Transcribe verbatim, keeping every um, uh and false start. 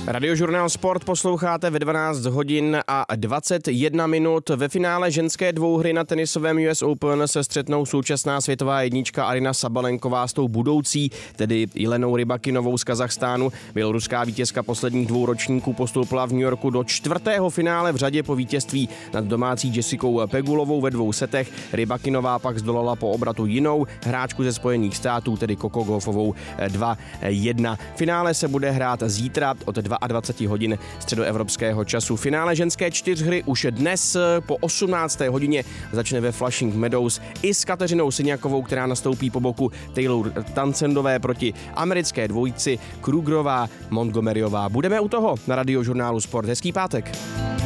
Radiožurnál Sport posloucháte ve dvanáct hodin a dvacet jedna minut. Ve finále ženské dvouhry na tenisovém U S Open se střetnou současná světová jednička Aryna Sabalenková s tou budoucí, tedy Jelenou Rybakinovou z Kazachstánu. Běloruská vítězka posledních dvou ročníků postoupila v New Yorku do čtvrtého finále v řadě po vítězství nad domácí Jessicou Pegulovou ve dvou setech. Rybakinová pak zdolala po obratu jinou hráčku ze Spojených států, tedy Coco Gauffovou dva jedna. Finále se bude hrát zítra od dvacet dva hodin středoevropského času. Finále ženské čtyřhry už dnes po osmnácté hodině začne ve Flushing Meadows i s Kateřinou Syňakovou, která nastoupí po boku Taylor Townsendové proti americké dvojici Krugerová Montgomeryová. Budeme u toho na Radiožurnálu Sport. Hezký pátek.